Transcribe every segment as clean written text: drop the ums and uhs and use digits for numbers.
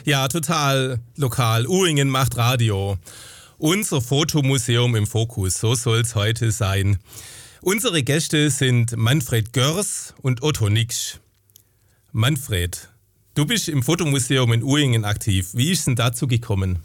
Ja, total lokal. Uhringen macht Radio. Unser Fotomuseum im Fokus, so soll es heute sein. Unsere Gäste sind Manfred Görs und Otto Niksch. Manfred, du bist im Fotomuseum in Uhringen aktiv. Wie ist es denn dazu gekommen?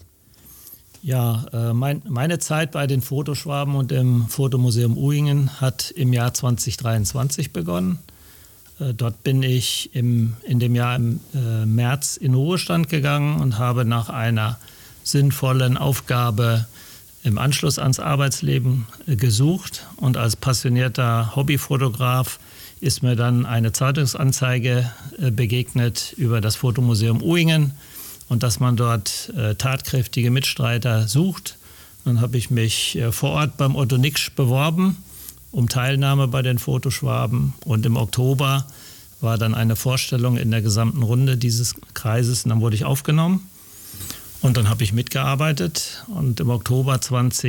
Ja, meine Zeit bei den Fotoschwaben und im Fotomuseum Uhringen hat im Jahr 2023 begonnen. Dort bin ich in dem Jahr im März in Ruhestand gegangen und habe nach einer sinnvollen Aufgabe im Anschluss ans Arbeitsleben gesucht. Und als passionierter Hobbyfotograf ist mir dann eine Zeitungsanzeige begegnet über das Fotomuseum Uhringen und dass man dort tatkräftige Mitstreiter sucht. Dann habe ich mich vor Ort beim Otto Niksch beworben um Teilnahme bei den Fotoschwaben. Und im Oktober war dann eine Vorstellung in der gesamten Runde dieses Kreises und dann wurde ich aufgenommen. Und dann habe ich mitgearbeitet und im Oktober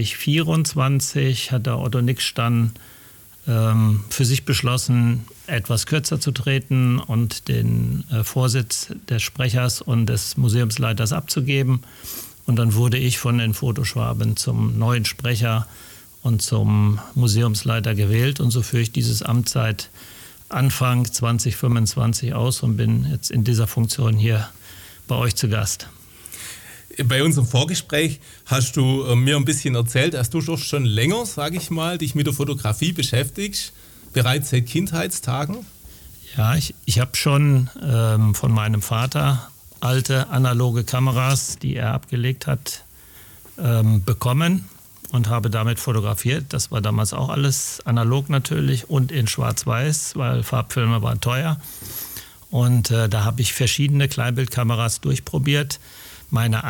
2024 hat der Otto Niksch dann für sich beschlossen, etwas kürzer zu treten und den Vorsitz des Sprechers und des Museumsleiters abzugeben. Und dann wurde ich von den Fotoschwaben zum neuen Sprecher und zum Museumsleiter gewählt. Und so führe ich dieses Amt seit Anfang 2025 aus und bin jetzt in dieser Funktion hier bei euch zu Gast. Bei unserem Vorgespräch hast du mir ein bisschen erzählt, dass du schon länger, sage ich mal, dich mit der Fotografie beschäftigst, bereits seit Kindheitstagen. Ja, ich habe schon von meinem Vater alte analoge Kameras, die er abgelegt hat, bekommen und habe damit fotografiert. Das war damals auch alles analog natürlich und in Schwarz-Weiß, weil Farbfilme waren teuer. Und da habe ich verschiedene Kleinbildkameras durchprobiert. Meine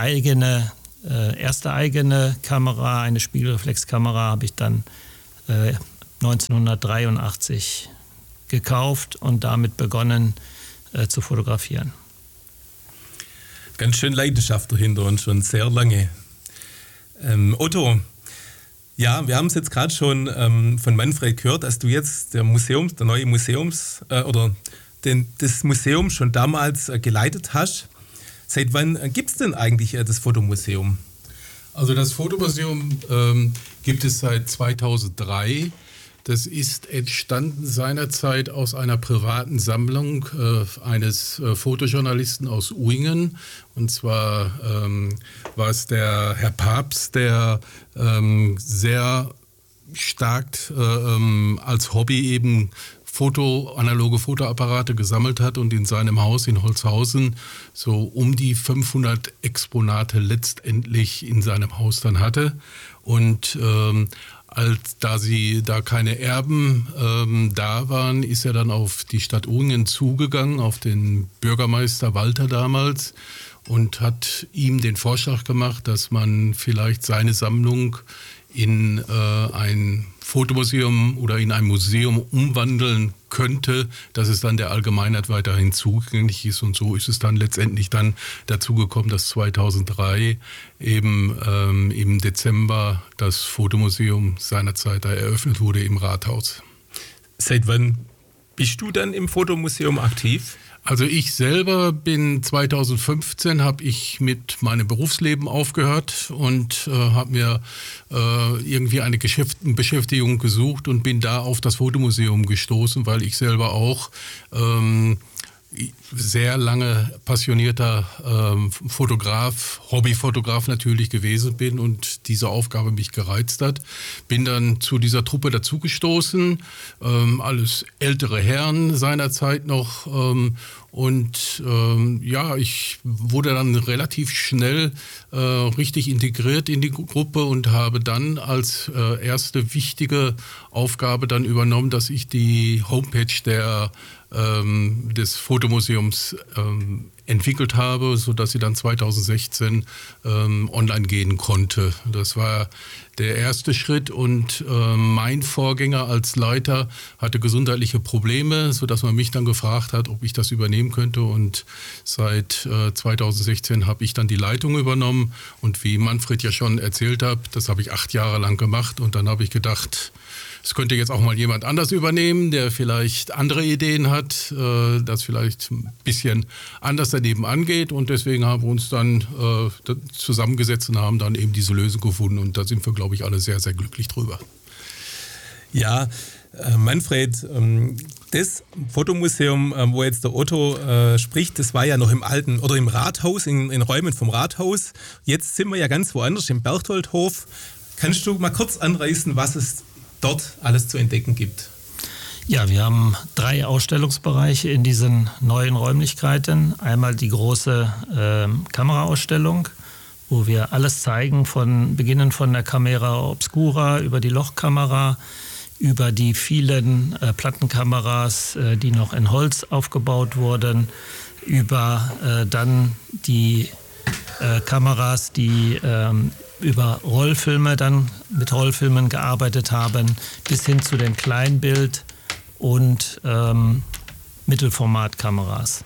erste eigene Kamera, eine Spiegelreflexkamera, habe ich dann 1983 gekauft und damit begonnen zu fotografieren. Ganz schön Leidenschaft dahinter und schon sehr lange. Otto, ja, wir haben es jetzt gerade schon von Manfred gehört, dass du jetzt das Museum schon damals geleitet hast. Seit wann gibt es denn eigentlich das Fotomuseum? Also das Fotomuseum gibt es seit 2003. Das ist entstanden seinerzeit aus einer privaten Sammlung eines Fotojournalisten aus Uhringen. Und zwar war es der Herr Papst, der sehr stark als Hobby eben analoge Fotoapparate gesammelt hat und in seinem Haus in Holzhausen so um die 500 Exponate letztendlich in seinem Haus dann hatte. Und da keine Erben da waren, ist er dann auf die Stadt Uhringen zugegangen, auf den Bürgermeister Walter damals und hat ihm den Vorschlag gemacht, dass man vielleicht seine Sammlung in ein Fotomuseum oder in ein Museum umwandeln könnte, dass es dann der Allgemeinheit weiterhin zugänglich ist. Und so ist es dann letztendlich dann dazu gekommen, dass 2003 eben im Dezember das Fotomuseum seinerzeit da eröffnet wurde im Rathaus. Seit wann bist du dann im Fotomuseum aktiv? Also ich selber bin 2015, habe ich mit meinem Berufsleben aufgehört und habe mir irgendwie eine Beschäftigung gesucht und bin da auf das Fotomuseum gestoßen, weil ich selber auch sehr lange passionierter Fotograf, Hobbyfotograf natürlich gewesen bin und diese Aufgabe mich gereizt hat. Bin dann zu dieser Truppe dazugestoßen, alles ältere Herren seinerzeit noch ich wurde dann relativ schnell richtig integriert in die Gruppe und habe dann als erste wichtige Aufgabe dann übernommen, dass ich die Homepage des Fotomuseums entwickelt habe, sodass sie dann 2016 online gehen konnte. Das war der erste Schritt und mein Vorgänger als Leiter hatte gesundheitliche Probleme, sodass man mich dann gefragt hat, ob ich das übernehmen könnte und seit 2016 habe ich dann die Leitung übernommen und wie Manfred ja schon erzählt hat, das habe ich 8 Jahre lang gemacht und dann habe ich gedacht, Es könnte jetzt auch mal jemand anders übernehmen, der vielleicht andere Ideen hat, das vielleicht ein bisschen anders daneben angeht. Und deswegen haben wir uns dann zusammengesetzt und haben dann eben diese Lösung gefunden. Und da sind wir, glaube ich, alle sehr, sehr glücklich drüber. Ja, Manfred, das Fotomuseum, wo jetzt der Otto spricht, das war ja noch im alten oder im Rathaus, in Räumen vom Rathaus. Jetzt sind wir ja ganz woanders im Berchtolthof. Kannst du mal kurz anreißen, was es dort alles zu entdecken gibt? Ja, wir haben 3 Ausstellungsbereiche in diesen neuen Räumlichkeiten. Einmal die große Kameraausstellung, wo wir alles zeigen, beginnen von der Camera Obscura über die Lochkamera, über die vielen Plattenkameras, die noch in Holz aufgebaut wurden, über dann die Kameras, die über Rollfilme dann mit Rollfilmen gearbeitet haben, bis hin zu den Kleinbild- und Mittelformatkameras.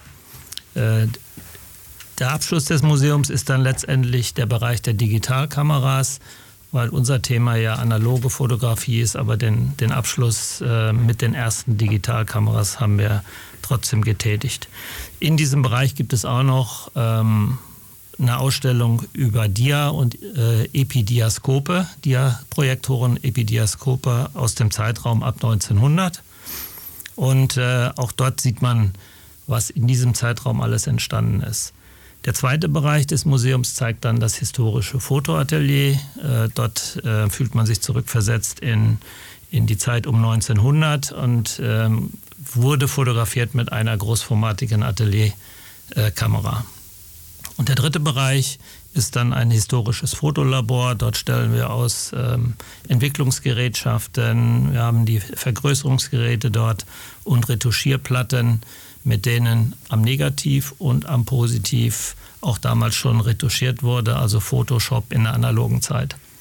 Der Abschluss des Museums ist dann letztendlich der Bereich der Digitalkameras, weil unser Thema ja analoge Fotografie ist, aber den Abschluss mit den ersten Digitalkameras haben wir trotzdem getätigt. In diesem Bereich gibt es auch noch eine Ausstellung über Dia- und Epidiaskope, Dia-Projektoren, Epidiaskope aus dem Zeitraum ab 1900. Und auch dort sieht man, was in diesem Zeitraum alles entstanden ist. Der zweite Bereich des Museums zeigt dann das historische Fotoatelier. Dort fühlt man sich zurückversetzt in die Zeit um 1900 und wurde fotografiert mit einer großformatigen Atelierkamera. Und der dritte Bereich ist dann ein historisches Fotolabor. Dort stellen wir aus Entwicklungsgerätschaften, wir haben die Vergrößerungsgeräte dort und Retuschierplatten, mit denen am Negativ und am Positiv auch damals schon retuschiert wurde, also Photoshop in der analogen Zeit.